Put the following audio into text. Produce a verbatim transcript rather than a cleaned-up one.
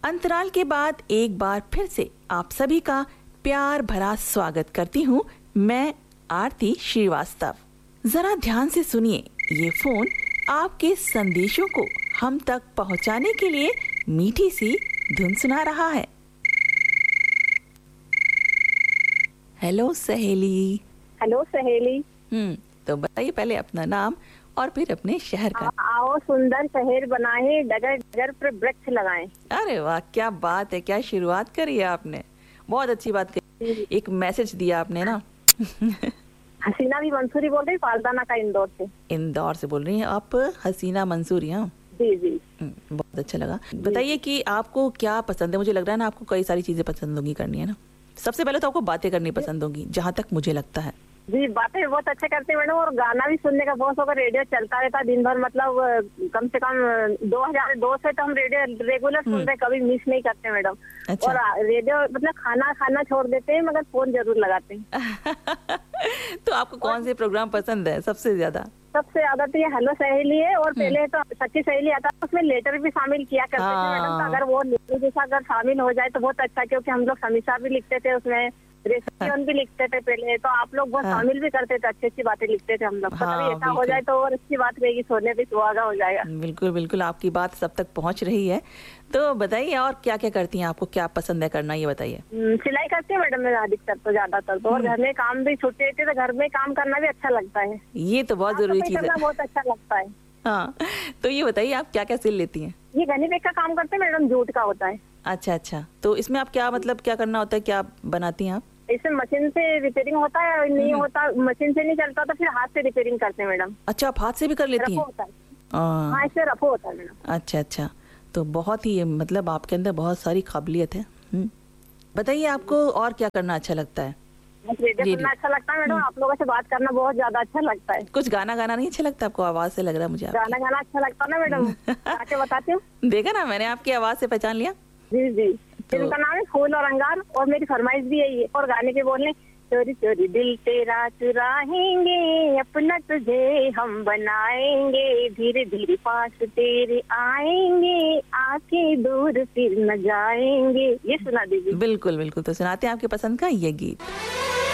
अंतराल के बाद एक बार फिर से आप सभी का प्यार भरा स्वागत करती हूँ मैं आरती श्रीवास्तव। जरा ध्यान से सुनिए, ये फोन आपके संदेशों को हम तक पहुँचाने के लिए मीठी सी धुन सुना रहा है। हेलो सहेली। हेलो सहेली। हम्म तो बताइए पहले अपना नाम और फिर अपने शहर का। आओ सुंदर शहर बनाए, डगर डगर पर वृक्ष लगाएं। अरे वाह, क्या बात है, क्या शुरुआत करी है आपने, बहुत अच्छी बात करी। एक मैसेज दिया आपने ना। हसीना भी मंसूरी बोल रही, पालदाना का इंदौर से। इंदौर से बोल रही हैं आप हसीना मंसूरी? हाँ जी जी, बहुत अच्छा लगा। बताइए कि आपको क्या पसंद है। मुझे लग रहा है ना आपको कई सारी चीजें पसंद होंगी करनी, है ना? सबसे पहले तो आपको बातें करनी पसंद होगी, जहाँ तक मुझे लगता है। जी, बातें बहुत अच्छा करते हैं मैडम, और गाना भी सुनने का बहुत शौक है। रेडियो चलता रहता दिन भर, मतलब कम से कम दो हजार दो से तो हम रेडियो रेगुलर सुन रहे, कभी मिस नहीं करते मैडम। अच्छा। और रेडियो मतलब खाना खाना छोड़ देते हैं, मगर फोन जरूर लगाते हैं। तो आपको कौन से प्रोग्राम पसंद है सबसे ज्यादा? सबसे ज्यादा तो ये हेलो सहेली है, और पहले तो सच्ची सहेली आता है, उसमें लेटर भी शामिल किया करते थे मैडम। तो अगर वो लेटर जैसा अगर शामिल हो जाए तो बहुत अच्छा, क्योंकि हम लोग समीक्षा भी लिखते थे उसमें, रेसिपी भी लिखते थे पहले। तो आप लोग बहुत हाँ। शामिल भी करते थे, अच्छी अच्छी बातें लिखते थे हम लोग। हाँ, कभी ऐसा हो जाए तो और अच्छी बात रहेगी, सोने पे सुहागा हो जाएगा। बिल्कुल बिल्कुल, आपकी बात सब तक पहुंच रही है। तो बताइए और क्या क्या करती हैं, आपको क्या पसंद है करना, ये बताइए। सिलाई करती है मैडम मैं अधिकतर, तो ज्यादातर तो। और घर में काम भी छुट्टी रहती है तो घर में काम करना भी अच्छा लगता है। ये तो बहुत जरूरी चीज है, बहुत अच्छा लगता है। हाँ, तो ये बताइए आप क्या क्या सिल लेती हैं? ये गनी बैग का काम करते हैं मैडम, जूट का होता है। अच्छा अच्छा, तो इसमें आप क्या मतलब क्या करना होता है, क्या बनाती हैं आप? इसमें मशीन से रिपेयरिंग होता है, नहीं होता मशीन से नहीं चलता तो फिर हाथ से रिपेयरिंग करते हैं मैडम। अच्छा, आप हाथ से भी कर लेती हैं? रफो होता है। हाँ, इससे रफो होता है मैडम। अच्छा अच्छा, तो बहुत ही मतलब आपके अंदर बहुत सारी काबिलियत है। बताइए आपको और क्या करना अच्छा लगता है? रेडियो सुनना अच्छा लगता है मैडम, आप लोगों से बात करना बहुत ज्यादा अच्छा लगता है। कुछ गाना गाना नहीं अच्छा लगता आपको? आवाज से लग रहा है मुझे आपकी। गाना गाना अच्छा लगता है ना मैडम, आके बताती हूँ। देखा ना, मैंने आपकी आवाज से पहचान लिया। जी जी, तो... फिल्म का नाम है फूल और अंगार, और मेरी फरमाइश भी यही है। और गाने के बोलने, चोरी चोरी दिल तेरा चुराएंगे, अपना तुझे हम बनाएंगे, धीरे धीरे पास तेरे आएंगे, आके दूर फिर न जाएंगे। ये सुना दीजिए। बिल्कुल बिल्कुल, तो सुनाते हैं आपके पसंद का ये गीत।